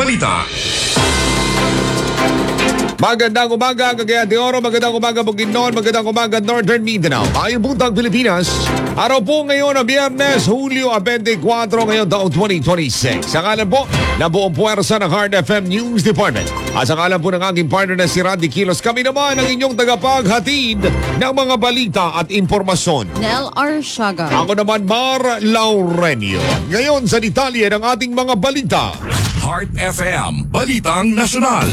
balita. Magandang umaga, Cagayan de Oro. Magandang umaga, Bukidnon. Magandang umaga, Northern Mindanao. Ayong buntag Pilipinas. Araw po ngayon na Biyernes, Hulyo 24, ngayon taong 2026. Sa ngalan po na buong puwersa ng Heart FM News Department. At sa ngalan po ng aking partner na si Randy Kilos, kami naman ang inyong tagapaghatid ng mga balita at impormasyon. Nel Arshaga. Ako naman, Mar Laurenio. Ngayon sa detalye ng ating mga balita. Heart FM, Balitang Nasyonal.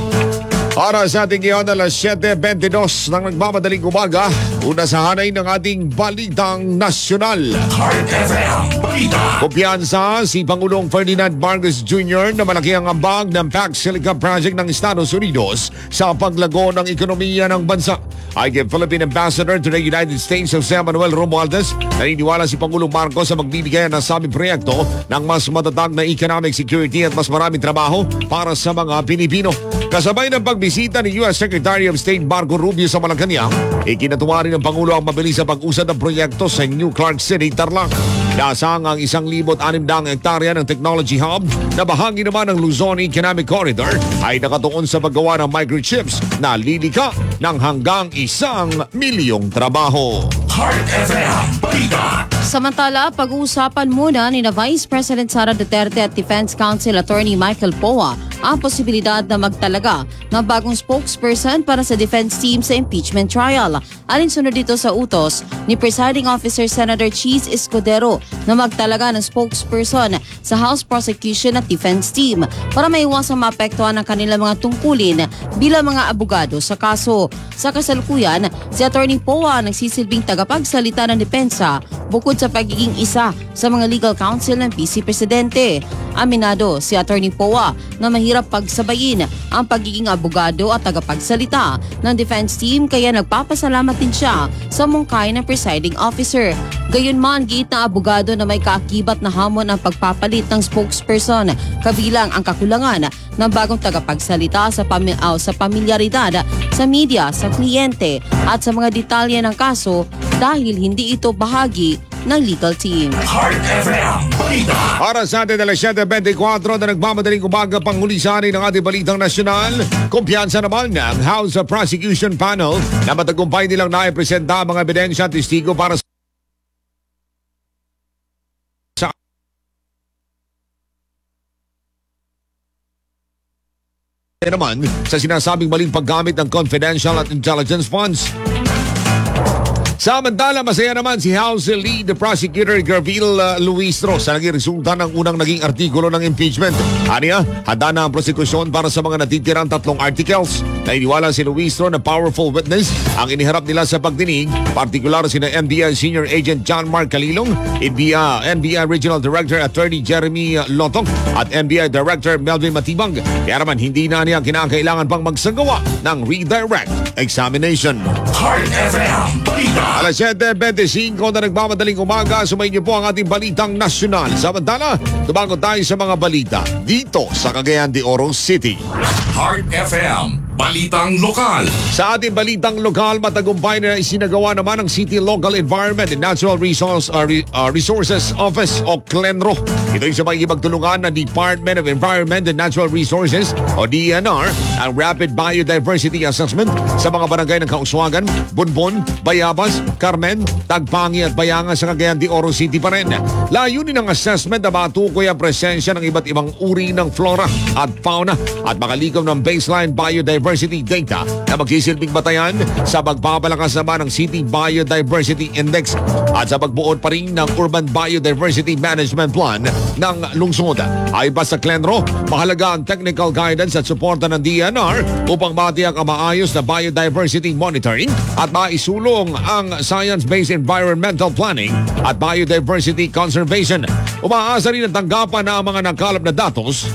Para sa ating ngayon alas 7:22 ng nagmamadaling umaga, una sa hanay ng ating Balitang Nasyonal. Heart FM, Balita. Kumpiyansa si Pangulong Ferdinand Marcos Jr. na malaki ang ambag ng Pax Silicon Project ng Estados Unidos sa paglago ng ekonomiya ng bansa. Ay kay Philippine Ambassador to the United States Jose Manuel Romualdez, naniniwala si Pangulong Marcos sa magbibigay ng nasabing proyekto ng mas matatag na economic security at mas maraming trabaho para sa mga Pilipino. Kasabay ng pagbisita ni U.S. Secretary of State Marco Rubio sa Malacanang, ikinatuwa rin ng Pangulo ang mabilis na pag-usad ng proyekto sa New Clark City, Tarlac. Nasang ang 1,600 hektarya ng Technology Hub na bahagi naman ng Luzon Economic Corridor ay nakatuon sa paggawa ng microchips na lilika ng hanggang 1,000,000 trabaho. Heart FM, Balita. Samantala, pag-uusapan muna ni na Vice President Sara Duterte at Defense Counsel Attorney Michael Poa ang posibilidad na magtalaga ng bagong spokesperson para sa defense team sa impeachment trial. Alinsunod dito sa utos ni Presiding Officer Senator Cheese Escudero na magtalaga ng spokesperson sa House Prosecution at Defense Team para maiwasang maapektuhan ang kanilang mga tungkulin bilang mga abogado sa kaso. Sa kasalukuyan, si Attorney Poa nagsisilbing tagapagsalita ng depensa bukod sa pagiging isa sa mga legal counsel ng PC Presidente. Aminado si Attorney Poa na mahirap pagsabayin ang pagiging abogado at tagapagsalita ng defense team kaya nagpapasalamat din siya sa mungkay ng presiding officer. Gayunman, giit na abogado na may kaakibat na hamon ang pagpapalit ng spokesperson, kabilang ang kakulangan ng bagong tagapagsalita sa pamilyaridad sa media, sa kliyente at sa mga detalye ng kaso dahil hindi ito bahagi ng legal team. Heart FM, Balita. Para sa atin alas 7:24 na nagmamadaling umaga panghulisanin ng ating Balitang Nasyonal, kumpiyansa naman ng House Prosecution Panel na matagumpay nilang naipresenta ang mga ebidensya at testigo para sa naman sa sinasabing maling paggamit ng confidential at intelligence funds. Samantala, masaya naman si House Lead Prosecutor Garville Luistro sa naging resulta ng unang naging artikulo ng impeachment. Aniya, handa na ang prosekusyon para sa mga natitirang 3 articles. Nainiwala si Luistro na powerful witness ang iniharap nila sa pagdinig, partikular sina NBI Senior Agent John Mark Calilong, NBI Regional Director Attorney Jeremy Lotong at NBI Director Melvin Matibang. Kaya naman hindi na niya kinakailangan pang magsagawa ng redirect examination. Heart FM, Balita. Alas 7:25 na nagmamadaling umaga, sumayin niyo po ang ating Balitang Nasyonal. Samantala, tumagot tayo sa mga balita dito sa Cagayan de Oro City. Heart FM, Balitang Lokal. Sa ating Balitang Lokal, matagumpay na isinagawa naman ng City Local Environment and Natural Resources Office o CLENRO. Ito ay sa makikipagtulungan ng Department of Environment and Natural Resources o DENR ang Rapid Biodiversity Assessment sa mga barangay ng Kauswagan, Bunbon, Bayabas, Carmen, Tagpangi at Bayanga sa Cagayan de Oro City pa rin. Layunin ng assessment na matukoy ang presensya ng iba't ibang uri ng flora at fauna at makalikom ng baseline biodiversity data na magsisilbing batayan sa pagpapalakas naman ng City Biodiversity Index at sa pagbuod pa rin ng Urban Biodiversity Management Plan ng lungsod. Ay ba sa CLENRO, mahalaga ang technical guidance at suporta ng DENR upang matiyak ang maayos na biodiversity monitoring at maisulong ang science-based environmental planning at biodiversity conservation. Umaasa rin ang tanggapan na ang mga nakalap na datos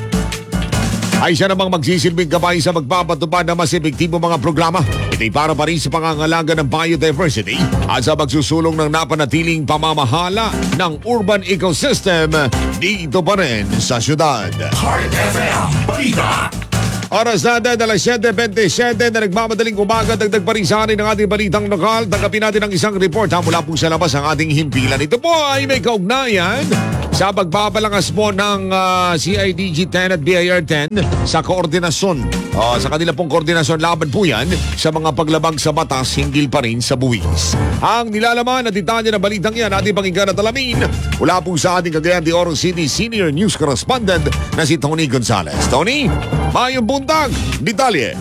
ay siya namang magsisilbing gabay sa magpapatupad ng mas epektibong mga programa. Ito'y para pa rin sa pangangalaga ng biodiversity at sa magsusulong ng napanatiling pamamahala ng urban ecosystem dito pa rin sa syudad. Heart FM, Balita. Oras natin, alas 7:27 na nagmamadaling umaga, dagdag pa rin sa atin ng ating Balitang Lokal. Tanggapin natin ang isang report mula po sa labas ang ating himpilan. Ito po ay may kaugnayan sa pagpapalangas po ng CIDG 10 at BIR 10 sa koordinasyon. Sa kanila pong koordinasyon, laban po yan sa mga paglabag sa batas hinggil pa rin sa buwis. Ang nilalaman at detalye na balitang yan ating pakinggan at alamin mula po sa ating Cagayan de Oro City Senior News Correspondent na si Tony Gonzales. Tony, mayong buntag, detalye.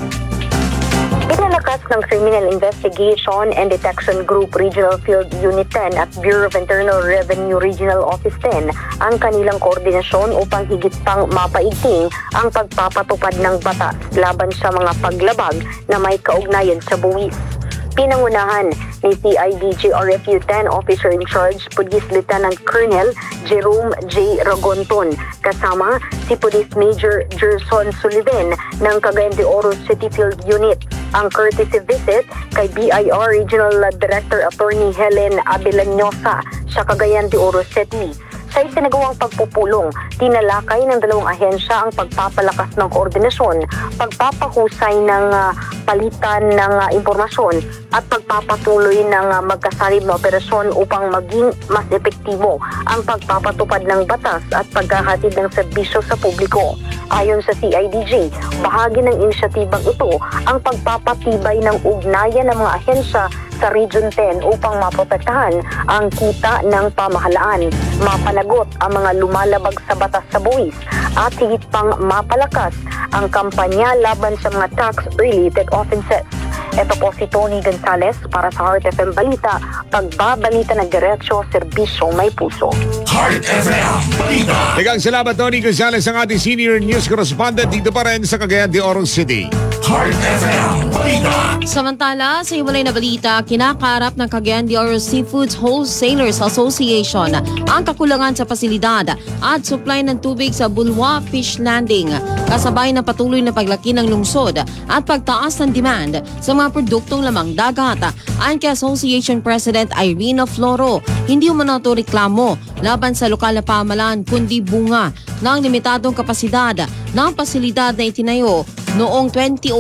Pinalakas ng Criminal Investigation and Detection Group Regional Field Unit 10 at Bureau of Internal Revenue Regional Office 10 ang kanilang koordinasyon upang higit pang mapaigting ang pagpapatupad ng batas laban sa mga paglabag na may kaugnayan sa buwis. Pinangunahan ni CIDG RFU 10 Officer in Charge Police Lieutenant Colonel Jerome J. Ragonton kasama si Police Major Gerson Sullivan ng Cagayan de Oro City Field Unit. Ang courtesy visit kay BIR Regional Director Attorney Helen Abelanyosa sa Cagayan de Oro City. Sa isinagawang pagpupulong, tinalakay ng dalawang ahensya ang pagpapalakas ng koordinasyon, pagpapahusay ng palitan ng impormasyon at pagpapatuloy ng magkasalib na operasyon upang maging mas epektibo ang pagpapatupad ng batas at paghahatid ng serbisyo sa publiko. Ayon sa CIDG, bahagi ng inisyatibang ito ang pagpapatibay ng ugnayan ng mga ahensya sa Region 10 upang maprotektahan ang kita ng pamahalaan, mapanagot ang mga lumalabag sa batas sa buwis at higit pang mapalakas ang kampanya laban sa mga tax-related offenses. Ito po si Tony Gonzales para sa Heart FM Balita, pagbabalita ng diretsyo, serbisyo may puso. Heart FM Balita. Daghang salamat, Tony Gonzales, ang ating Senior News Correspondent dito pa rin sa Cagayan de Oro City. Heart FM Balita. Samantala, sa hiwalay na balita, kinakarap ng Cagayan de Oro Seafoods Wholesalers Association ang kakulangan sa pasilidad at supply ng tubig sa Bulwa Fish Landing, kasabay ng patuloy na paglaki ng lungsod at pagtaas ng demand sa mga produktong lamang dagat. Ayon kay Association President Irene Floro, hindi umano ito reklamo laban sa lokal na pamahalaan kundi bunga ng limitadong kapasidad ng pasilidad na itinayo noong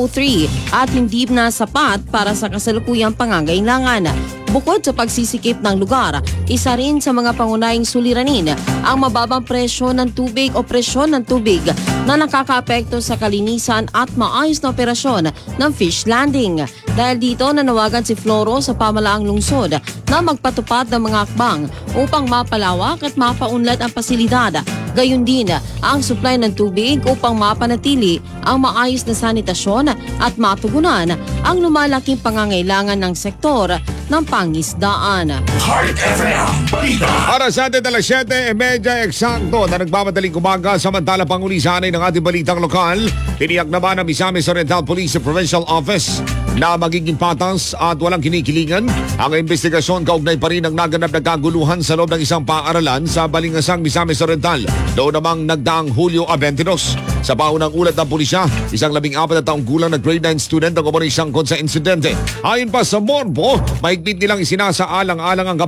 2003 at hindi na sapat para sa kasalukuyang pangangailangan. Bukod sa pagsisikip ng lugar, isa rin sa mga pangunahing suliranin ang mababang presyo ng tubig o presyon ng tubig na nakakaapekto sa kalinisan at maayos na operasyon ng fish landing. Dahil dito, nanawagan si Floro sa pamalaang lungsod na magpatupad ng mga akbang upang mapalawak at mapaunlad ang pasilidad. Gayun din ang supply ng tubig upang mapanatili ang maayos na sanitasyon at matugunan ang lumalaking pangangailangan ng sektor ng pangisdaan. Heart FM Balita. Para sa atin, alas 7:30 eksakto na nagmamadaling umaga, samantala pangulisanay ng ating balitang lokal. Tiniyak naman ng Misamis Oriental Police Provincial Office na magiging patas at walang kinikilingan ang investigasyon kaugnay pa rin ng naganap na kaguluhan sa loob ng isang paaralan sa Balingasang, Misamis Oriental noong namang nagdaang Hulyo 22. Sa paunang ulat ng pulisya, isang 14 na taong gulang na grade 9 student ang umano'y sangkot sa insidente. Ayon pa sa Morbo, mahigpit nilang isinasaalang-alang ang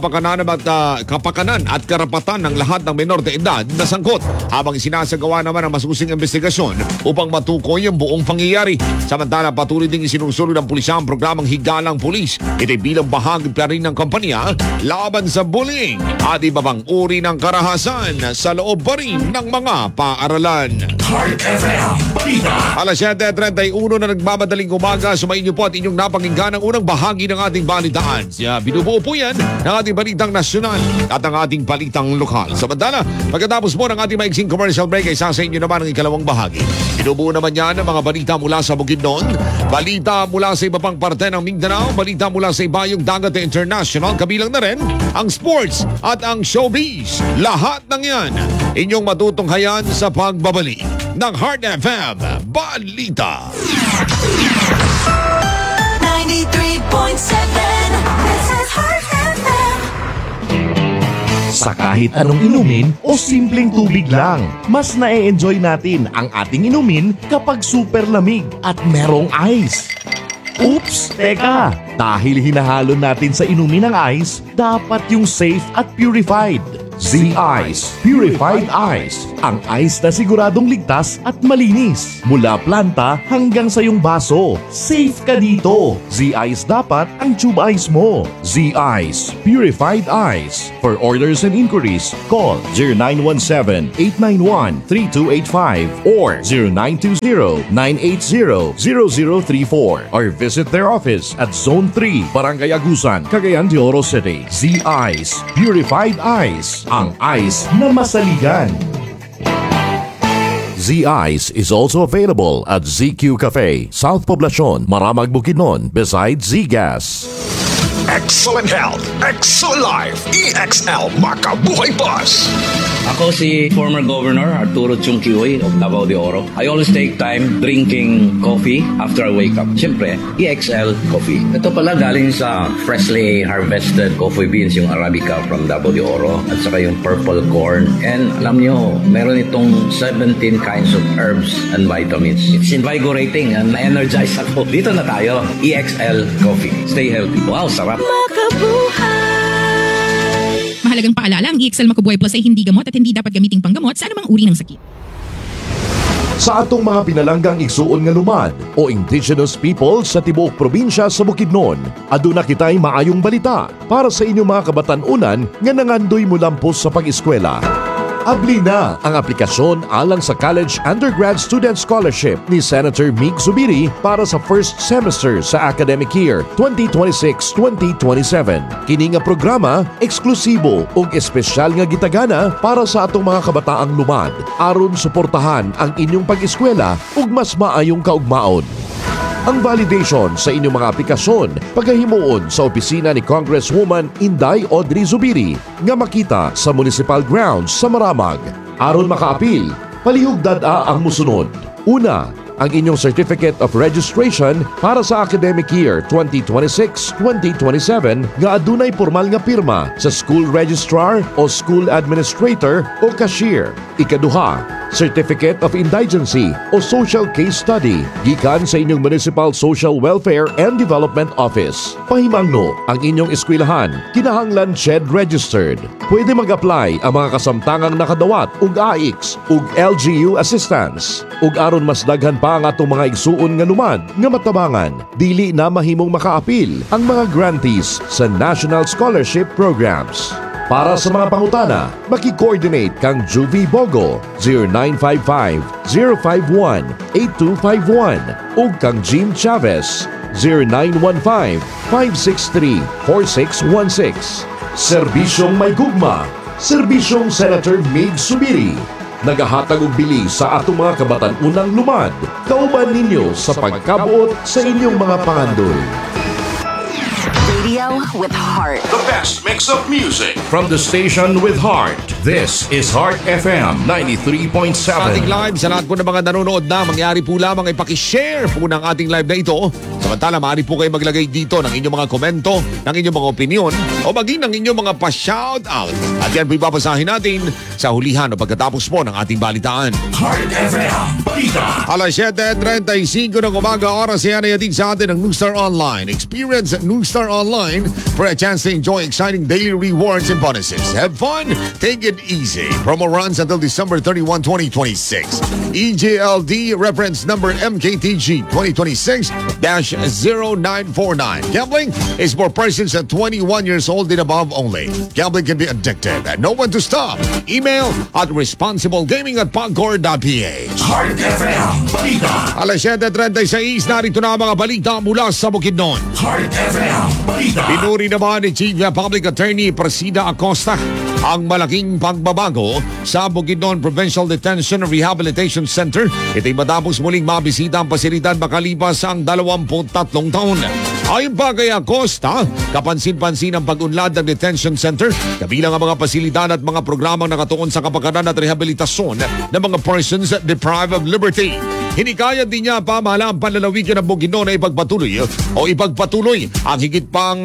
kapakanan at karapatan ng lahat ng menor de edad na sangkot, habang isinasagawa naman ang masusing investigasyon upang matukoy ang buong pangyayari. Samantala, patuloy ding isinusulong ng pulisya ang programang Higalang Pulis. Ito'y bilang bahagi pa rin ng kampanya laban sa bullying at iba pang uri ng karahasan sa loob pa rin ng mga paaralan. Heart FM Balita. Alas 7:31 na nagmamadaling umaga, sumayin niyo po at inyong napakinggan ang unang bahagi ng ating balitaan. Binubuo po yan ng ating balitang nasyonal at ang ating balitang lokal. Samantala, pagkatapos po ng ating maiksing commercial break, ay sa inyo naman ang ikalawang bahagi. Binubuo naman yan ng mga balita mula sa Bukidnon, balita mula sa iba pang parte ng Mindanao, balita mula sa ibayong dagat international, kabilang na rin ang sports at ang showbiz. Lahat ng yan inyong matutunghayan sa pagbabalik ng Heart FM Balita. 93.7. This is Heart FM. Sa kahit anong inumin o simpleng tubig lang, mas na-enjoy natin ang ating inumin kapag super lamig at merong ice. Oops! Teka! Dahil hinahalo natin sa inumin ng ice, dapat yung safe at purified. Z-Ice Purified Ice. Ang ice na siguradong ligtas at malinis. Mula planta hanggang sa iyong baso. Safe ka dito. Z-Ice dapat ang tube ice mo. Z-Ice Purified Ice. For orders and inquiries, call 0917-891-3285 or 0920-980-0034 or visit their office at Zone 3, Barangay Agusan, Cagayan de Oro City. Z-Ice Purified Ice. Ang ice na masaligan. Z-Ice is also available at ZQ Cafe, South Poblacion, Maramag, Bukidnon, beside Z-Gas. Excellent health, excellent life. EXL Makabuhay Bus. Ako si former Governor Arturo Chungkihoy of Davao de Oro. I always take time drinking coffee after I wake up. Siyempre, EXL Coffee. Ito pala galing sa freshly harvested coffee beans, yung Arabica from Davao de Oro, at saka yung purple corn. And alam nyo, meron itong 17 kinds of herbs and vitamins. It's invigorating and energized ako. Dito na tayo, EXL Coffee. Stay healthy. Wow, sarap. Mahalagang paalala, ang EXL Makabuhay Plus ay hindi gamot at hindi dapat gamiting panggamot sa anumang uri ng sakit. Sa atong mga pinalanggang igsuon nga lumad o indigenous people sa tibuok probinsya sa Bukidnon, aduna kitay maayong balita para sa inyong mga kabatan-unan nga nangandoy mulampos sa pag-eskwela. Abli na ang aplikasyon alang sa College Undergrad Student Scholarship ni Senator Mig Zubiri para sa first semester sa academic year 2026-2027. Kini nga programa eksklusibo ug espesyal nga gitagana para sa atong mga kabataang lumad aron suportahan ang inyong pag-eskwela ug mas maayong kaugmaon. Ang validation sa inyong mga aplikasyon pagkahimuon sa opisina ni Congresswoman Inday Audrey Zubiri nga makita sa Municipal Grounds sa Maramag. Aron makaapil, palihog dada ang musunod. Una, ang inyong Certificate of Registration para sa academic year 2026-2027 nga adunay formal nga pirma sa school registrar o school administrator o cashier. Ikaduha, Certificate of Indigency o Social Case Study gikan sa inyong Municipal Social Welfare and Development Office. Pahimangno ang inyong eskwelahan kinahanglan SHED registered. Pwede mag-apply ang mga kasamtangang nakadawat ug AIX ug LGU assistance. Ug aron mas daghan pa ang atong mga igsuon nga lumad nga matabangan, dili na mahimong makaapil ang mga grantees sa National Scholarship Programs. Para sa mga pangutana, maki-coordinate kang Juvie Bogo 0955-051-8251 ug kang Jean Chavez 0915-563-4616. Serbisyong may gugma, Serbisyong Senator Mig Zubiri. Nagahatag og bili sa atong mga kabatan-unang lumad. Kauban ninyo sa pagkabuot sa inyong mga pangandoy. Radio with heart. The best mix of music. From the station with heart, this is Heart FM 93.7. Sa ating live, sa lahat po ng mga nanonood na, mangyari po lamang ay pakishare po ng ating live na ito. Samantala, maaari po kayo maglagay dito ng inyong mga komento, ng inyong mga opinion, o maging ng inyong mga pa-shoutout. At yan po ipapasahin natin sa hulihan o pagkatapos po ng ating balitaan. Heart FM Balita. Alas 7:35 ng umaga, oras yan ay ating sa atin ng Newstar Online. Experience Newstar Online for a chance to enjoy exciting daily rewards and bonuses. Have fun, take it easy. Promo runs until December 31, 2026. EJLD reference number MKTG 2026-0949. Gambling is for persons at 21 years old and above only. Gambling can be addictive and know when to stop. Email at responsiblegaming@pagcor.ph. Heart FM Balita. Alas 7:36, narito na ang mga balita mula sa Bukidnon. Heart FM Balita. Pinuri naman ni Chief Public Attorney Presida Acosta ang malaking pagbabago sa Bukidnon Provincial Detention and Rehabilitation Center. Ito'y matapos muling mabisita ang pasilidad makalipas ang 23 taon. Ayon pa kay Acosta, kapansin-pansin ang pag-unlad ng detention center, kabilang ang mga pasilidad at mga programang nakatuon sa kapakanan at rehabilitasyon ng mga persons deprived of liberty. Hinikayat din niya pamahalaan panlalawigan ng Bukidnon na ipagpatuloy ang higit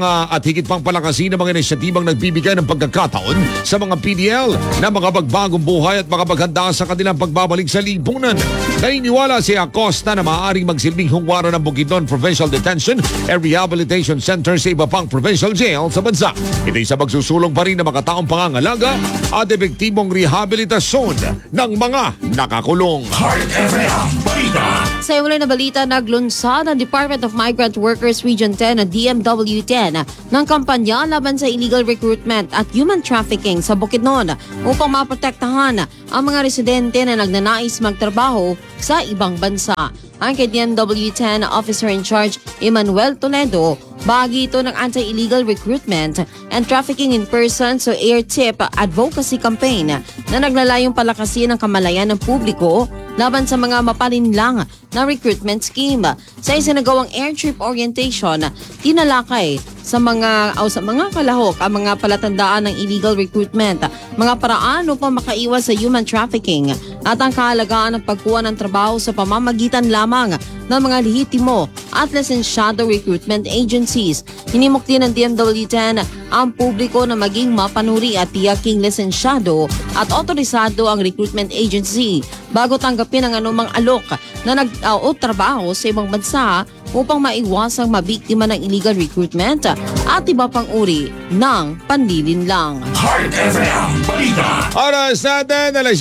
pang palakasin ng mga inisyatibang nagbibigay ng pagkakataon sa mga PDL na makapagbagong buhay at makapaghanda sa kanilang pagbabalik sa lipunan. Naniniwala si Acosta na maaaring magsilbing hungwara ng Bukidnon Provincial Detention and Rehabilitation Center sa iba pang provincial jail sa bansa. Ito'y sa magsusulong pa rin na makataong pangangalaga at epektibong rehabilitasyon ng mga nakakulong. Heart FM Balita. Sa iwalay na balita, naglunsad ang Department of Migrant Workers Region 10 na DMW10 ng kampanya laban sa illegal recruitment at human trafficking sa Bukidnon upang maprotektahan ang mga residente na nagnanais magtrabaho sa ibang bansa. Ang kay DMW10 Officer in Charge Emmanuel Toledo, bahagi ito ng Anti-Illegal Recruitment and Trafficking in Persons o AIRTIP Advocacy Campaign na naglalayong palakasin ang kamalayan ng publiko laban sa mga mapalinlang na recruitment scheme. Sa isinagawang airtrip orientation, tinalakay sa mga kalahok ang mga palatandaan ng illegal recruitment, mga paraan upang makaiwas sa human trafficking at ang kahalagaan ng pagkuha ng trabaho sa pamamagitan lamang ng mga lehitimo at lisensyado recruitment agencies. Hinimok din ng DMW10 ang publiko na maging mapanuri at tiyaking lisensyado at otorisado ang recruitment agency bago tanggapin ang anumang alok na trabaho sa ibang bansa upang maiwasang mabiktima ng illegal recruitment at iba pang uri ng panlilinlang. Heart FM Balita. Oras natin, alas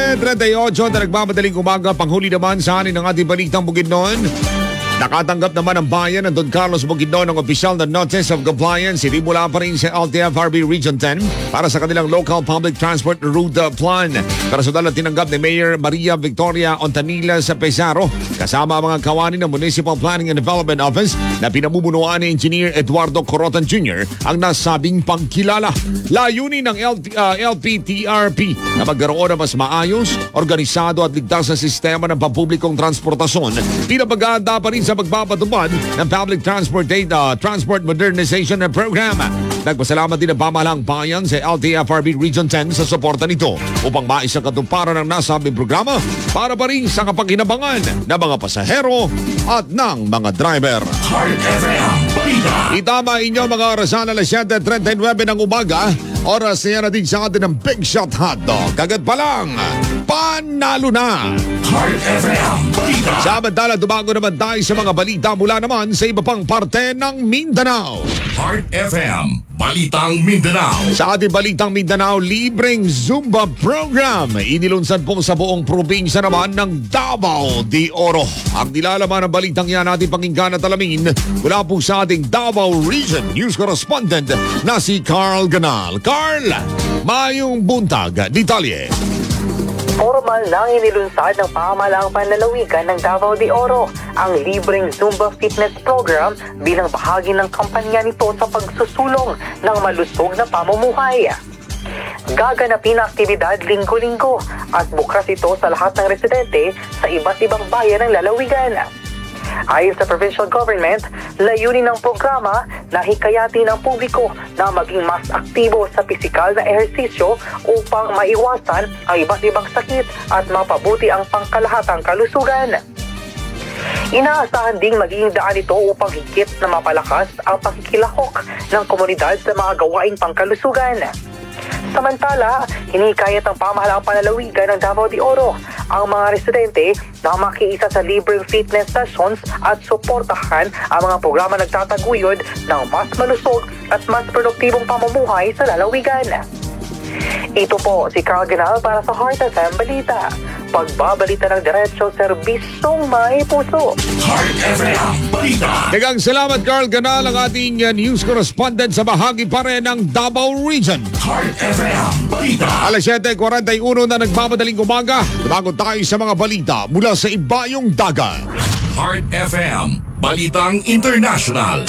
7:38 na nagmamadaling umaga, panghuli naman sa anin ng ating balitang Bukidnon. Nakatanggap naman ang bayan ng Don Carlos Bukidnon ng opisyal na Notice of Compliance. Hindi mula pa rin sa LTFRB Region 10 para sa kanilang Local Public Transport Route Plan. Personal na tinanggap ni Mayor Maria Victoria Ontanilla sa Pesaro kasama ang mga kawani ng Municipal Planning and Development Office na pinamumunuan ni Engineer Eduardo Corotan Jr. ang nasabing pagkilala. Layunin ng LPTRP na magkaroon ng mas maayos, organisado at ligtas na sistema ng pampublikong transportasyon. Pinapaganda pa rin sa pagpapatupad ng Public Transport Modernization Program. Nagpasalamat din ang pamahalaang bayan sa LTFRB Region 10 sa suporta nito upang maisakatuparan ng nasabing programa para pa rin sa kapakinabangan ng mga pasahero at ng mga driver. Heart FM Balita. Itama inyo mga orasan alas 7:39 ng umaga. Oras na yan natin sa atin ng Big Shot Hotdog. Kagad pa lang, panalo na! Heart FM Balita. Samantala, dumago naman tayo sa mga balita mula naman sa iba pang parte ng Mindanao. Heart FM Balitang Mindanao. Sa ating Balitang Mindanao, libreng Zumba program. Inilunsad po sa buong probinsya naman ng Davao de Oro. Ang nilalaman ng balitang yan natin pakinggan at alamin mula po sa ating Davao Region News Correspondent na si Carl Ganal. Carl, mayong buntag, detalye. Formal nang inilunsad ng pamahalaang panlalawigan ng Davao de Oro ang libreng Zumba Fitness Program bilang bahagi ng kampanya nito sa pagsusulong ng malusog na pamumuhay. Gaganapin ang aktibidad linggo-linggo at bukas ito sa lahat ng residente sa iba't ibang bayan ng lalawigan. Ayon sa provincial government, layunin ng programa na hikayatin ang publiko na maging mas aktibo sa pisikal na ehersisyo upang maiwasan ang iba't ibang sakit at mapabuti ang pangkalahatang kalusugan. Inaasahan ding magiging daan ito upang higit na mapalakas ang pakikilahok ng komunidad sa mga gawaing pangkalusugan. Samantala, hinikayat ng pamahalaang panlalawigan ng Davao de Oro ang mga residente na makiisa sa libreng fitness sessions at suportahan ang mga programa nagtataguyod ng mas malusog at mas produktibong pamumuhay sa lalawigan. Ito po si Carl Ganal para sa Heart FM Balita. Pagbabalita ng diretsyo, serbisyong may puso. Heart FM Balita. Dagang salamat Carl Ganal, ang ating news correspondent sa bahagi pa rin ng Davao Region. Heart FM Balita. Alas 7:41 na nagmamadaling umaga. Bago tayo sa mga balita mula sa ibayong dagat. Heart FM Balitang International.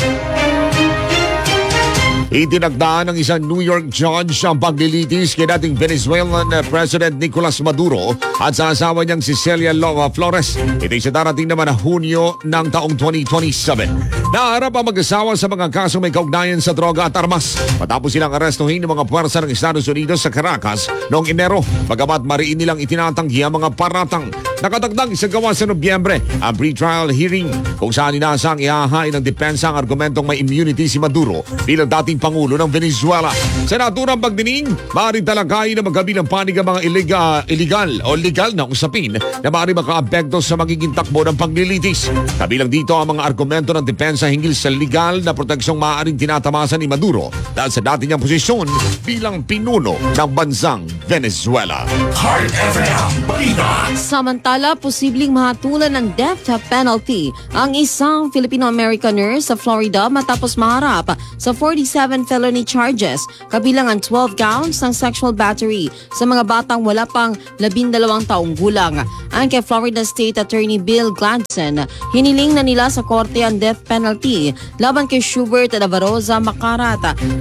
Itinagdaan ng isang New York judge ang paglilitis kay dating Venezuelan President Nicolas Maduro at sa asawa niyang si Celia Flores. Ito'y sa darating naman na Hunyo ng taong 2027. Naharap ang mag-asawa sa mga kasong may kaugnayan sa droga at armas matapos silang arestuhin ng mga puwersa ng Estados Unidos sa Caracas noong Enero. Bagamat mariin nilang itinatanggi ang mga paratang. Nakatagdang isagawa sa Nobyembre ang pre-trial hearing kung saan inasang ihahain ng depensa ang argumentong may immunity si Maduro bilang dating Pangulo ng Venezuela. Sa naturang pagdinig, maaaring talakayin na magkabilang panig ang mga legal na usapin na maaaring makaapekto sa magiging takbo ng paglilitis. Kabilang dito ang mga argumento ng depensa hinggil sa legal na proteksyong maaaring tinatamasan ni Maduro dahil sa dati niyang posisyon bilang pinuno ng bansang Venezuela. Heart FM Balita. Samantala, posibleng mahatulan ng death penalty ang isang Filipino-American nurse sa Florida matapos maharap sa 47 felony charges, kabilang ang 12 counts ng sexual battery sa mga batang wala pang 12 taong gulang. Ang kay Florida State Attorney Bill Gladson, hiniling na nila sa korte ang death penalty laban kay Schubert Navaroza Macarat,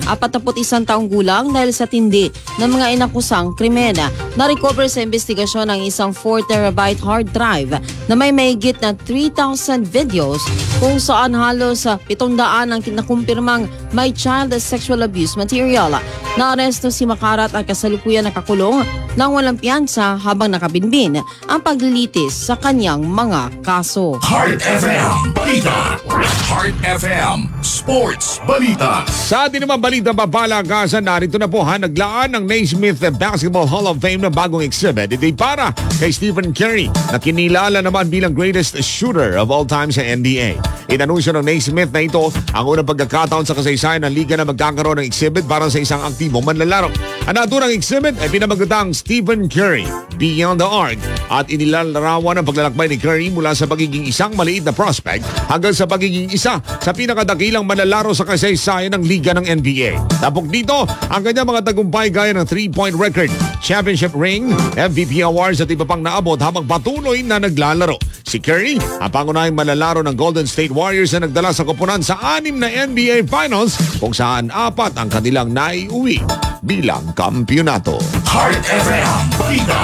41 taong gulang dahil sa tindi ng mga inakusang krimen. Na-recover sa investigasyon ang isang 4 terabyte hard drive na may mahigit na 3,000 videos kung saan halos 700 ang kinakumpirmang may child sexual abuse material. Naaresto si Macarat at kasalukuyan nakakulong nang walang piyansa habang nakabinbin ang paglilitis sa kanyang mga kaso. Heart FM Balita. Heart FM Sports Balita. Sa atin naman balita babalagasan, narito na po naglaan ng Naismith Basketball Hall of Fame na bagong exhibit. Ito'y para kay Stephen Curry na kinilala naman bilang greatest shooter of all time sa NBA. Inanunsyo ng Naismith na ito ang unang pagkakataon sa kasaysayan ng liga na magkakaroon ng exhibit para sa isang aktibong manlalaro. Ang naturang exhibit ay pinamagatang Stephen Curry Beyond the Arc at inilalarawan ang paglalakbay ni Curry mula sa pagiging isang maliit na prospect hanggang sa pagiging isa sa pinakadakilang manlalaro sa kasaysayan ng liga ng NBA. Tapok dito ang kanyang mga tagumpay gaya ng 3-point record, championship ring, MVP awards at iba pang naabot habang patuloy na naglalaro. Si Curry, ang pangunahing manlalaro ng Golden State Warriors na nagdala sa koponan sa 6 na NBA Finals kung saan 4 ang kanilang naiuwi bilang kampyonato. Heart FM Balita.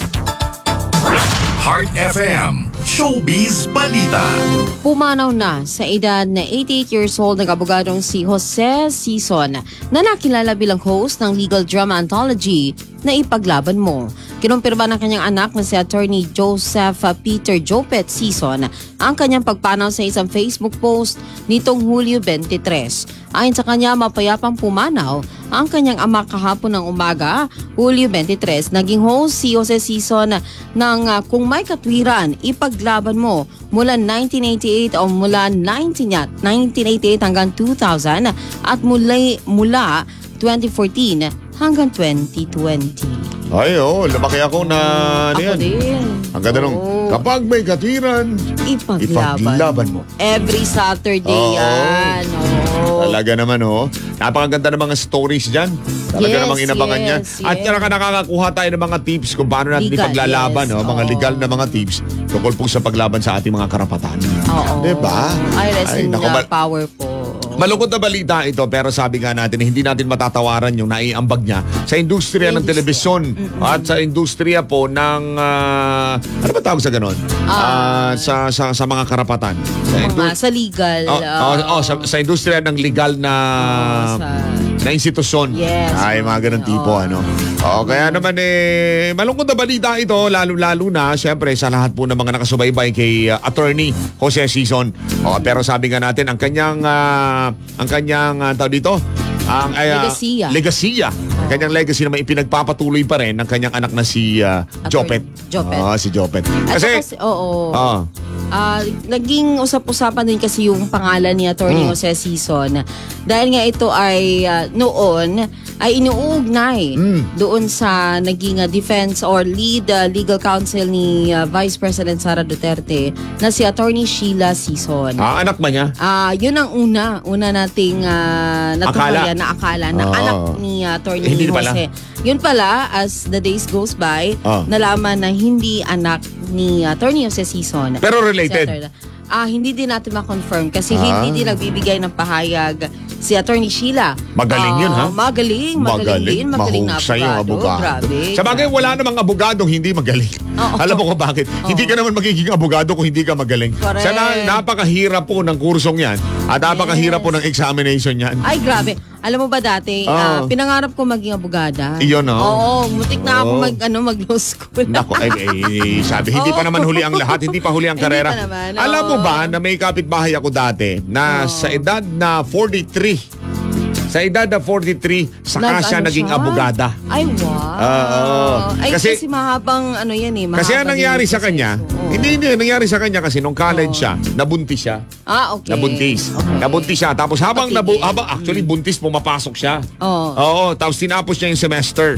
Heart FM Showbiz Balita. Pumanaw na sa edad na 88 years old ng abogadong si Jose Sison na nakilala bilang host ng legal drama anthology na Ipaglaban Mo. Kinumpirma ng kanyang anak na si Attorney Joseph Peter Jopet Sison ang kanyang pagpanaw sa isang Facebook post nitong Hulyo 23. Ayon sa kanya, mapayapang pumanaw ang kanyang ama kahapon ng umaga, Hulyo 23. Naging host si Jose Sison ng Kung May Katwiran, Ipaglaban Mo mula 1988 o mula 1988 hanggang 2000 at mula 2014 hanggang 2020. Ay, lumaki ako na Ako din. Ang ganda nung, kapag may katwiran, ipaglaban mo. Every Saturday yan. Talaga naman, napakaganda ng mga stories dyan. Talaga namang inabangan yan. At nakakakuha tayo ng mga tips kung paano natin Legal, ipaglalaban. Mga legal na mga tips tungkol po sa paglaban sa ating mga karapatan. Oo. Diba? Ay, rest in power po. Malungkot na balita ito, pero sabi nga natin, hindi natin matatawaran yung naiambag niya sa industriya ng telebisyon at sa industriya po ng, ano ba tawag sa ganon? Sa mga karapatan. Sa legal. Sa industriya ng legal na institusyon. Yes. Ay, mga ganun tipo, kaya naman malungkot na balita ito, lalo na, syempre, sa lahat po ng mga nakasubaybay kay Attorney Jose Sison. Pero sabi nga natin, ang kanyang tawag dito, ang legasiya. Ang kanyang legacy na may ipinagpapatuloy pa rin ng kanyang anak na si Jopet. Si Jopet. Kasi naging usap-usapan din kasi yung pangalan ni Attorney Jose Sison dahil nga ito ay noon ay inuugnay doon sa naging defense or lead legal counsel ni Vice President Sara Duterte na si Attorney Sheila Sison. Anak ba niya? Yun ang una nating natunghayan na akala na anak ni Attorney Hindi Jose. pala. Yun pala, as the days goes by, nalaman na hindi anak ni Attorney Jose Sison. Pero related? Hindi din natin ma-confirm kasi hindi din nagbibigay ng pahayag si Attorney Sheila. Magaling yun, ha? Magaling din. Magaling na Mahusay yung abogado. Grabe. Sa bagay, wala namang abogadong hindi magaling. Oo. Alam mo kung bakit? Hindi ka naman magiging abogado kung hindi ka magaling. Correct. Napakahirap po ng kursong yan at napakahirap po ng examination yan. Ay, grabe. Alam mo ba dati, pinangarap ko maging abogada. Iyon, no? Oo, mutik na ako mag-law school. Naku, sabi, hindi pa naman huli ang lahat, hindi pa huli ang Hindi karera. pa naman, Alam mo ba na may kapitbahay ako dati na sa edad na 43, saka siya naging abogada. Ay, wow. Ay, kasi mahabang yan eh. Kasi ang nangyari sa kanya, hindi, nangyari sa kanya kasi nung college siya, nabuntis siya. Okay. Nabuntis. Okay. Nabuntis siya. Tapos habang actually buntis, pumapasok siya. Oo. Tapos tinapos niya yung semester.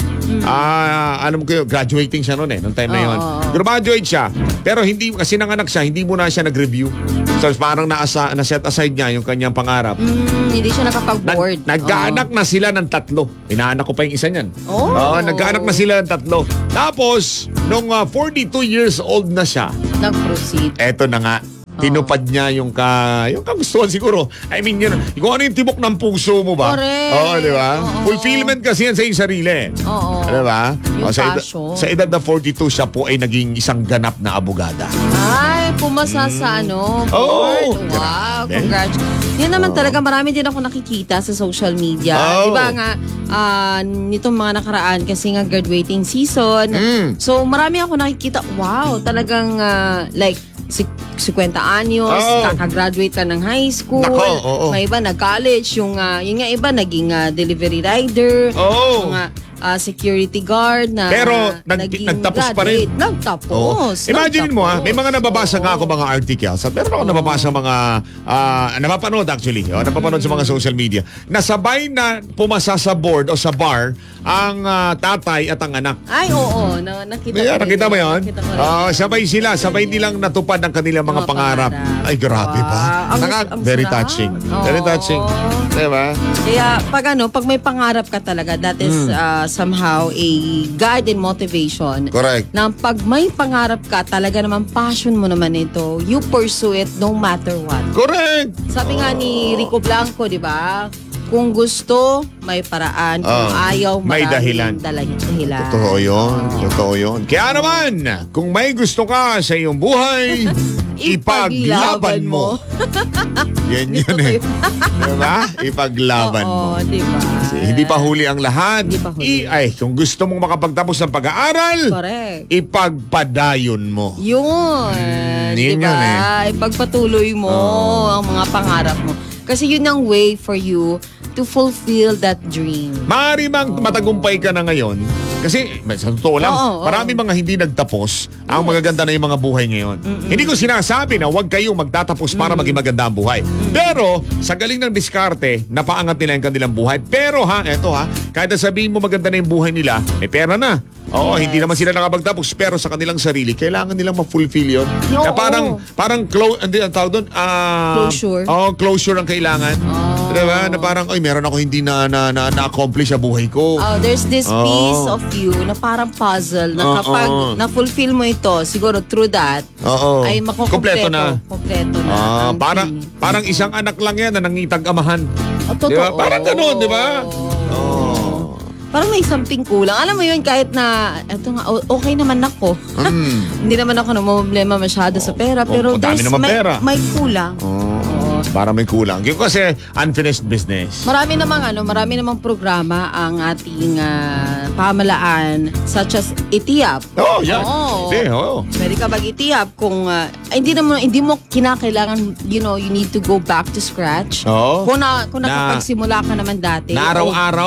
Alam ko yun, graduating siya noon nung time na yun. Graduate siya. Pero hindi, kasi nanganak siya, hindi muna siya nag-review. So parang na-set aside niya yung kanyang pangarap. Hindi siya nakapag-board. Nagkaanak na sila ng 3. Inaanak ko pa yung isa niyan. Nagkaanak na sila ng 3. Tapos, nung 42 years old na siya, nag-proceed. Eto na nga. Tinupad niya yung kagustuhan siguro. I mean, yun, kung ano yung tibok ng puso mo ba? Correct. Oo, di ba? Fulfillment kasi yan sa iyong sarili. Oo. Di ba? Yung Sa edad na 42, siya po ay naging isang ganap na abogada. Ay, pumasa sa board. Wow, congratulations. Yun naman talaga, marami din ako nakikita sa social media. Di ba nga, nitong mga nakaraan kasi nga graduating season. So, marami ako nakikita, wow, talagang like, 50 anyos, kakagraduate ka ng high school. Nako, may iba nag-college, yung nga iba naging delivery rider, mga security guard na pero graduate. nagtapos pa rin. Nagtapos. Imagine mo may mga nababasa nga ako mga articles at meron ako nababasa mga napapanood actually. Napapanood sa mga social media. Nasabay na pumasa sa board o sa bar ang tatay at ang anak. Ay, oo. Nakita mo yun? Sabay sila. Sabay nilang natupad ang kanilang mga pangarap. Ay, grabe pa. Very touching. Very touching. Diba? Kaya pag may pangarap ka talaga, that is somehow a guide and motivation. Correct. Na pag may pangarap ka, talaga naman passion mo naman ito, you pursue it no matter what. Correct. Sabi nga ni Rico Blanco, di ba? Kung gusto, may paraan. Kung ayaw, may dahilan. Totoo yun. Kaya naman, kung may gusto ka sa iyong buhay, ipaglaban mo. Yan yun eh. Diba? Ipaglaban mo. Diba? Hindi pa huli ang lahat. Kung gusto mong makapagtapos ng pag-aaral, correct, ipagpadayon mo. Yun. Yun diba? Yun eh. Ipagpatuloy mo ang mga pangarap mo. Kasi yun ang way for you to fulfill that dream. Maaari mang matagumpay ka na ngayon. Kasi sa totoo lang, marami mga hindi nagtapos ang magaganda na yung mga buhay ngayon. Hindi ko sinasabi na huwag kayong magtatapos para maging maganda ang buhay. Pero sa galing ng diskarte, napaangat nila yung kanilang buhay. Pero kahit na sabihin mo maganda na yung buhay nila, may pera na. Hindi naman sila nakapagtapos pero sa kanilang sarili, kailangan nilang ma-fulfill yun. Na parang ang tawag doon? Closure. Closure ang kailangan. Diba? Na parang, meron ako hindi na-accomplish sa buhay ko. There's this piece of you na parang puzzle na kapag na-fulfill mo ito, siguro through that, ay makukumpleto. Kompleto na. Parang isang anak lang yan na nangitag amahan. Totoo. Diba? Parang gano'n, di ba? Parang may something kulang. Alam mo yun, kahit na, eto nga, okay naman ako. Hindi naman ako problema masyado sa pera. Pero may kulang. Para may kulang. Yung kasi unfinished business. Marami namang programa ang ating pamalaan such as Itiap. Pwede ka mag-Itiap kung hindi mo kinakailangan, you need to go back to scratch. Kung nakapagsimula ka naman dati. Na araw-araw.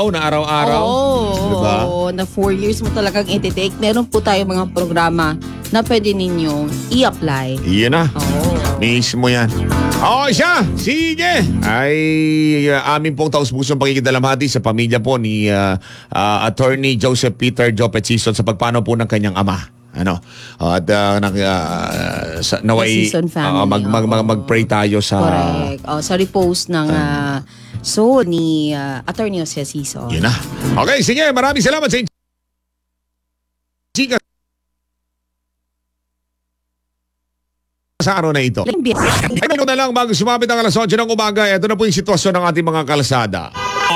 Diba? Na 4 years mo talagang iti-take. Meron po tayo mga programa na pwede ninyong i-apply. Iyan na. Mismo yan. Siya, sige. Ay, amin pong taus-pusong pakikidalamhati sa pamilya po ni Attorney Joseph Peter Jopet Sison sa pagpanaw po ng kanyang ama. Naway mag-pray tayo sa correct. Sa repose ng soul ni Attorney Jose Sison. Yun na. Okay, sige. Maraming salamat sa inyo. sa araw na ito. Ay, na lang bago sumabit ang alas 8 ng umaga, ito na po yung sitwasyon ng ating mga kalsada.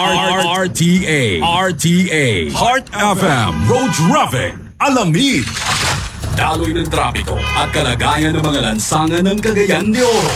RTA, Heart FM, Road Traffic, Alamid. Daloy ng trapiko at kalagayan ng mga lansangan ng Cagayan de Oro.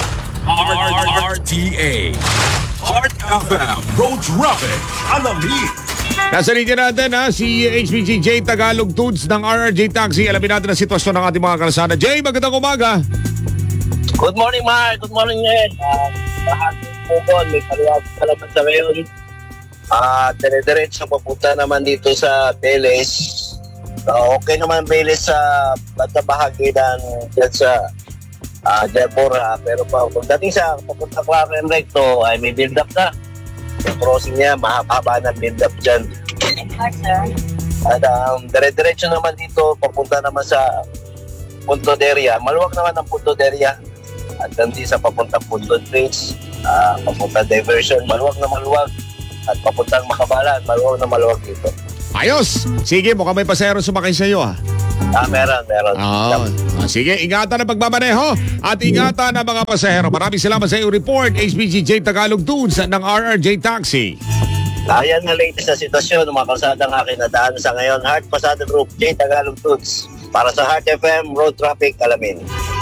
RTA, Heart FM, Road Traffic, Alamid. Nasa linya natin si HPG Tagalog Tools ng RRJ Taxi. Alamin natin ang sitwasyon ng ating mga kalsada. Jay, magandang umaga. Good morning, Mark. Good morning, Ed. Lahat po doon, may kaliwag talaga sa ngayon. Dire-diretso papunta naman dito sa Beles. Okay naman Beles sa bahagi ng dyan sa Deborah. Pero pagdating sa papunta Clark and Recto ay may build-up na. Yung crossing niya, mahaba ng build-up dyan. At dire-diretso naman dito, papunta naman sa Punto Deria. Maluwag naman ang Punto Deria. At hindi sa papuntang Punto Bridge, papunta diversion, maluwag na maluwag. At papuntang Makabalan, maluwag dito. Ayos! Sige, mukhang may pasahero sumakay sa iyo Meron. Sige, ingatan ang pagmamaneho at ingatan ang mga pasahero. Maraming salamat sa iyong report, HPG Tagalog Tools ng RRJ Taxi. Ayan na latest na sitwasyon ng mga kalsadang akin na daan sa ngayon. Heart Pasada Group, J Tagalog Tools. Para sa Heart FM, Road Traffic, Alamin.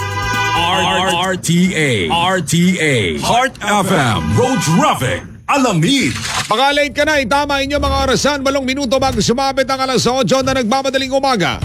RTA, Heart FM, Road Traffic, Alamid. Mga late ka na, itama inyo mga orasan. 8 minuto bago sumabit ang alas 8 na nagmamadaling umaga.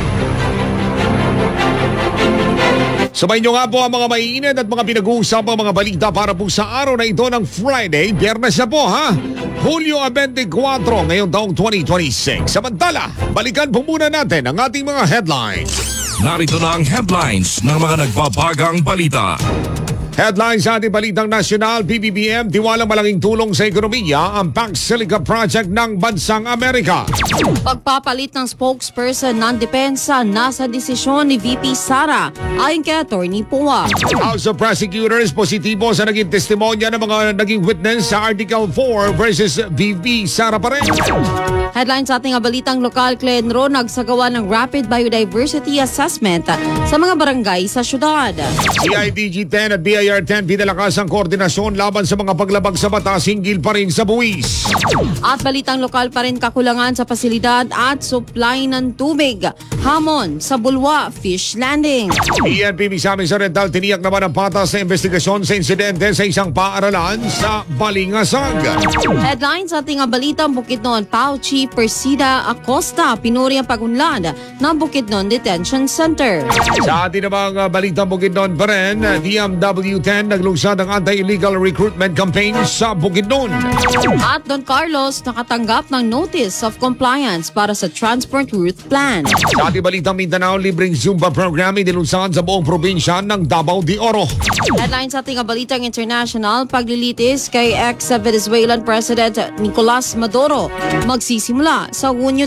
Sabay nyo nga po ang mga maiinit at mga pinag-uusapang mga balita para po sa araw na ito ng Friday. Biyernes na po Hulyo 24 ngayong taong 2026. Samantala, balikan po muna natin ang ating mga headlines. Narito na ang headlines ng mga nagbabagang balita. Headlines sa ating balitang nasyonal, PBBM, tiwalang malaking tulong sa ekonomiya ang Pax Silica Project ng Bansang Amerika. Pagpapalit ng spokesperson ng depensa nasa desisyon ni VP Sara ayon kay Attorney Poa. House of Prosecutors positibo sa naging testimonya ng mga naging witness sa Article 4 versus VP Sara pa rin. Headline sa ating balitang lokal, Clenro nagsagawa ng Rapid Biodiversity Assessment sa mga barangay sa syudad. CIDG 10 at BIR 10 pinalakas ang koordinasyon laban sa mga paglabag sa batas hinggil pa rin sa buwis. At balitang lokal pa rin, kakulangan sa pasilidad at supply ng tubig. Hamon sa Bulwa Fish Landing. PNP Misamis Oriental tiniyak naman ang patas sa investigasyon sa insidente sa isang paaralan sa Balingasag. Headline sa ating balitang Bukidnon, PAO Chief Persida Acosta pinuri ang pagunlad ng Bukidnon Detention Center. Sa ating namang balitang Bukidnon pa rin, DMW-10 naglungsad ang anti-illegal recruitment campaign sa Bukidnon. At Don Carlos nakatanggap ng Notice of Compliance para sa Transport Route Plan. Sa ating balitang Mindanao, libreng Zumba program inilunsad sa buong probinsya ng Davao de Oro. Headline sa ating balitang international, paglilitis kay ex-Venezuelan President Nicolas Maduro magsisimula sa Hunyo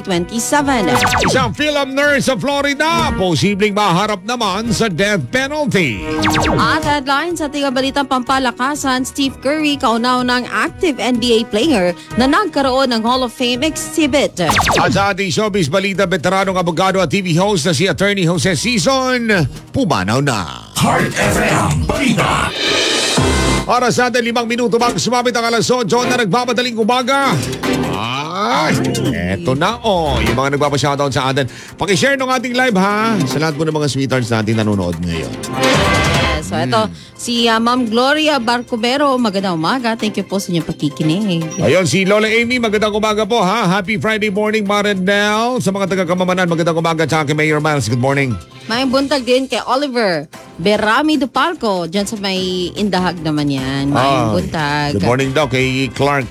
2027. Isang film nurse sa Florida, posibleng maharap naman sa death penalty. At headline sa ating balitang pampalakasan, Steve Curry kaunaunang active NBA player na nagkaroon ng Hall of Fame exhibit. At sa ating showbiz balita, veteranong abogado at TV host na si Attorney Jose Sison, pumanaw na. Heart FM, balita. Oras natin 5 minuto bago sumabit ang alas 8 na nagbabadaling umaga. Eto na yung mga nagpapashoutout sa atin. Pakishare ng ating live sa lahat po ng mga sweethearts natin nanonood ngayon. So ito, si Ma'am Gloria Barcovero, magandang umaga. Thank you po sa inyong pakikinig. Ayun, si Lola Amy, magandang umaga po Happy Friday morning, Marendel. Sa mga taga-Kamamanan, magandang umaga. Tsaka kay Mayor Miles, good morning. May buntag din kay Oliver Berami Dupalco. Diyan sa may Indahag naman yan. May buntag. Good morning daw kay Clark.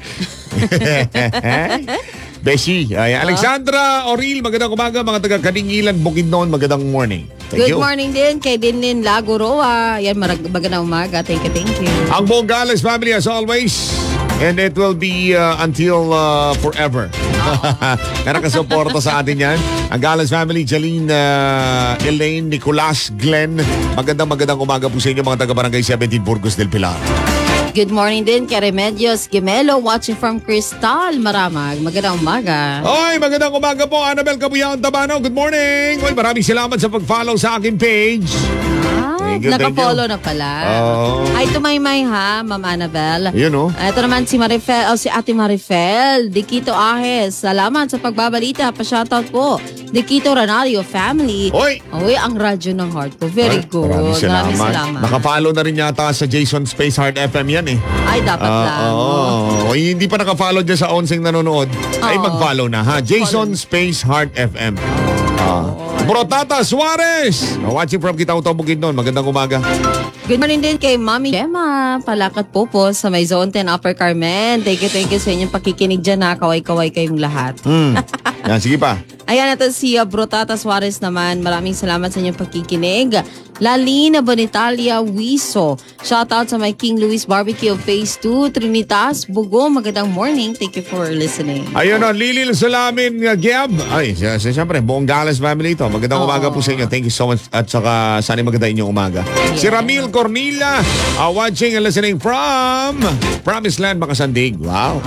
Beshi. Alexandra Oril, magandang umaga. Mga taga-Kaningilan, Bukidnon, magandang morning. Thank you. Good morning din kay Dinlin Lagoroa. Yan, magandang umaga. Thank you. Ang buong Gales family as always. And it will be until forever. Na nakasuporta sa atin yan. Ang Gales family, Jaline, Elaine, Nicolas, Glenn. Magandang umaga po sa inyo mga taga-Barangay 17 Burgos del Pilar. Good morning din kay Remedios Gemelo watching from Cristal, Maramag. Magandang umaga. Oy, magandang umaga po. Annabel Cabuyao Tabano, good morning. Oy, maraming salamat sa pag-follow sa aking page. Thank you, Naka-follow na pala. Hi to Maymay ha, Ma'am Annabel. Yun, oh. Ito naman si Marifel, si Ate Marifel, Dikito Ahes. Salamat sa pagbabalita. Pa-shoutout po. Dikito Ranario family. Oy! Uy, ang radyo ng heart ko. Very good. Maraming salamat. Naka-follow na rin yata sa Jason Space Heart FM yan eh. Ay, dapat lang. Hindi pa naka-follow dyan sa onseng nanonood. Ay, mag-follow na ha. Jason Space Heart FM. Bro Tata Suarez! Watching from Kitao-Tao Bukidnon. Magandang umaga. Good morning din kay Mami Gemma. Palakat po sa may Zone 10 Upper Carmen. Thank you sa inyong pakikinig dyan ha. Kaway-kaway kayong lahat. Yan, sige pa. Ayan, ito si Bro Tata Suarez naman. Maraming salamat sa inyong pakikinig. Lalina Bonitalia Wiso. Shoutout sa my King Louis Barbecue Phase 2, Trinitas, Bugo. Magandang morning. Thank you for listening. Ayun o, Lilil Sulamin Giab. Ay, siyempre, buong Galas family ito. Magandang umaga po sa inyo. Thank you so much. At saka, sana maganda inyong umaga. Yeah. Si Ramil Cornilla, watching and listening from Promised Land, Makasandig. Wow.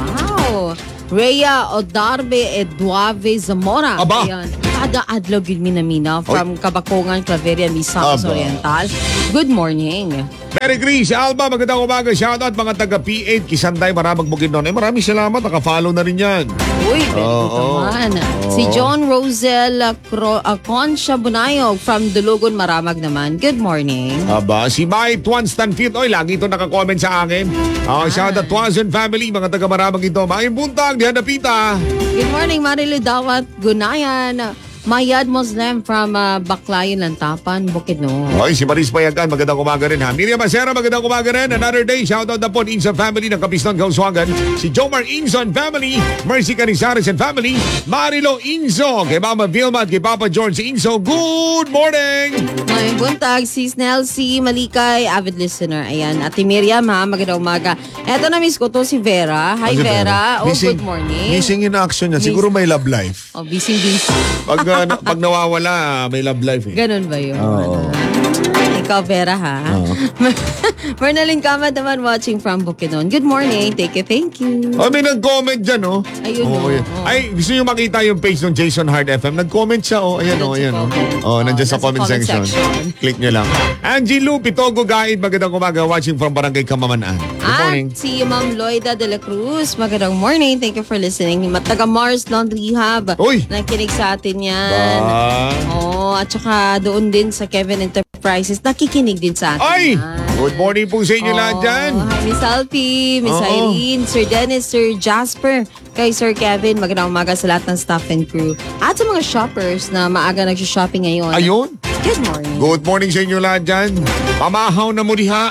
Rhea Odarbe Eduave Zamora. Aba. Ayan. Kada adlaw gid minamina from Kabakongan, Claveria, Misamis Oriental. Good morning. Merry Grace, Alba, magandang umaga. Shoutout mga taga P8, Kisanday, Maramag Bukidnon. Maraming salamat, naka-follow na rin yan. Uy, very good naman. Si John Rosel Concha Bunayog from Dulugon, Maramag naman. Good morning. Aba, si Mike Tuan Stanfield. Oy, lagi ito naka-comment sa akin. Shoutout Tuazon family, mga taga Maramag ito. Maayong buntag, diyan na pita. Good morning, Marilu Dawat Gunayan. Mayad Muslim from Baclayan, Lantapan, Bukidnon. Oy, si Maris Payagan, magandang umaga rin ha. Miriam Macera, magandang umaga rin. Another day, shoutout na po Inson family ng Kapiston, Kauswagan. Si Jomar Inson family, Mercy Canizares and family, Marilo Inzo, kay Mama Vilma at kay Papa George Inzo. Good morning! May buntag, si Snelsie Malikay, avid listener. Ayan, Ate Miriam ha, magandang umaga. Eto na miss ko to si Vera. Hi Vera. Good morning. Missing in action niya. Siguro may love life. Busy. Pag nawawala, may love life eh. Ganun ba yun? Ikaw, Vera, ha? Mernalyn Kamad naman watching from Bukidnon. Good morning. Take it. Thank you. May nag-comment dyan, oh. Ayun, Ay, gusto nyo makita yung page ng Jason Hard FM. Nag-comment siya, oh. Ayan, nandiyan sa comment section. Click nyo lang. Angie Lu, Pitogo Guide. Magandang umaga. Watching from Barangay Kamamanaan. Good morning. At si Ma'am Loida de la Cruz. Magandang morning. Thank you for listening. Taga Mars Laundry Hub. Uy! Nakikinig sa atin yan. At saka doon din sa Kevin Enterprises. Nakikinig din sa atin. Ay! Good morning po sa inyo lahat dyan. Hi, Miss Alfie, Miss Irene, Sir Dennis, Sir Jasper, kay Sir Kevin. Magandang umaga sa lahat ng staff and crew. At sa mga shoppers na maaga nag-shopping ngayon. Ayun. Good morning. Good morning sa inyo lahat dyan. Pamahaw na mo diha.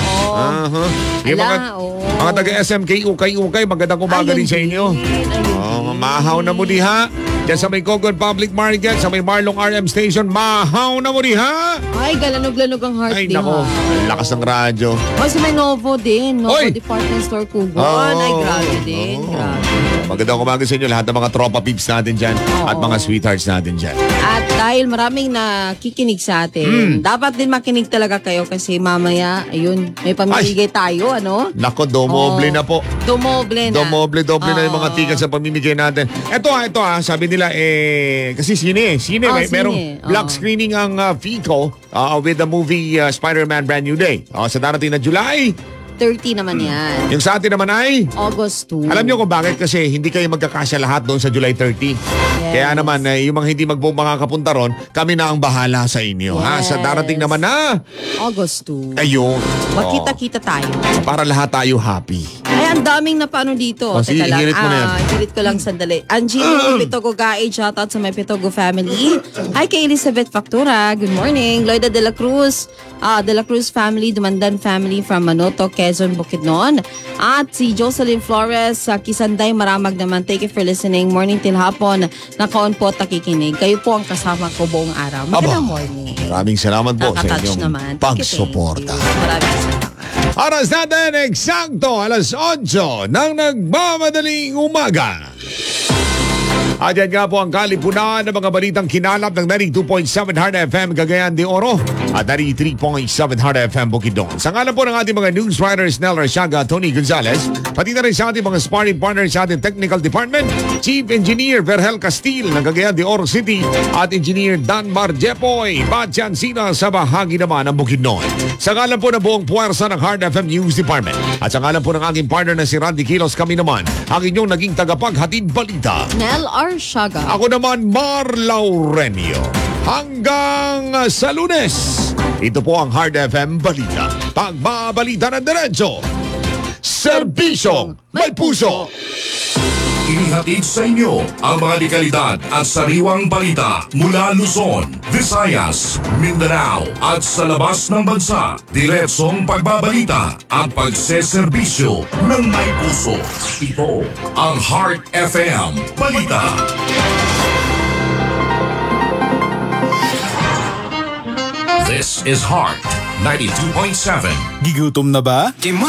Yung mga taga-SMK, ukay-ukay, magandang umaga rin sa inyo. Mahaw na mo diha. Diyan sa may Cogon Public Market, sa may Marlong RM Station, mahaw na mo diha. Ay, galanog-lanog ang heart din. Ay, nako, lakas ng radyo. Sa may Novo din, Novo Department Store Cogon. Ay, grabe din, grabe. Magandang umaga sa inyo lahat ng mga tropa peeps natin dyan at mga sweethearts natin dyan. At dahil maraming nakikinig sa atin, dapat din makinig talaga kayo kasi mamaya, ayun, may pamimigay tayo, ano? Nako, domoble na po. Domoble na. Domoble na yung mga tickets sa pamimigay natin. Ito ha, sabi nila, kasi sine, merong black screening ang FICO with the movie Spider-Man Brand New Day. Sa darating na July 30 naman yan. Yung sa atin naman ay August 2. Alam nyo kung bakit? Kasi hindi kayo magkakasya lahat doon sa July 30. Yes. Kaya naman, yung mga hindi makakapunta ron, kami na ang bahala sa inyo. Yes. Sa darating naman na August 2. Ayun. Magkita-kita tayo. Para lahat tayo happy. Ay, ang daming napaano dito. Sige, hirit mo na yan. Hirit ko lang sandali. Angie Pitogo Gae, shoutout sa may Pitogo family. Hi kay Elizabeth Factura. Good morning. Loida de la Cruz. De la Cruz family, Dumandan family from Manoto, Quezon, Bukidnon. At si Jocelyn Flores sa Kisanday, Maramag naman. Thank you for listening. Morning till hapon. Naka-on po at nakikinig. Kayo po ang kasama ko buong araw. Magandang morning. Maraming salamat po sa inyong pagsuporta. Maraming salamat. Oras natin, eksakto, alas 8 ng nagmamadaling umaga. At yan nga po ang kalipunan ng mga balitang kinalap ng 92.7 Hard FM Cagayan de Oro. at 93.7 Heart FM Bukidnon. Sa ngalan po ng ating mga news writers Nel Rashaga, Tony Gonzalez, pati na rin sa ating mga sparring partners sa ating technical department, Chief Engineer Verhel Castil ng Cagayan de Oro City at Engineer Danmar Jepoy Batyansina sa bahagi naman ng Bukidnon. Sa ngalan po ng buong puwersa ng Heart FM News Department at sa ngalan po ng aking partner na si Randy Kilos, kami naman ang inyong naging tagapaghatid balita. Nel Arshaga. Ako naman, Mar Laurenio. Hanggang sa Lunes, ito po ang Hard FM Balita. Pagbabalita ng diretso, serbisyong may puso. Inihatid sa inyo ang mga dekalidad at sariwang balita mula Luzon, Visayas, Mindanao at sa labas ng bansa. Diretsong pagbabalita at pagseserbisyo ng may puso. Ito ang Heart FM Balita. This is Heart 92.7. Gigutom na ba?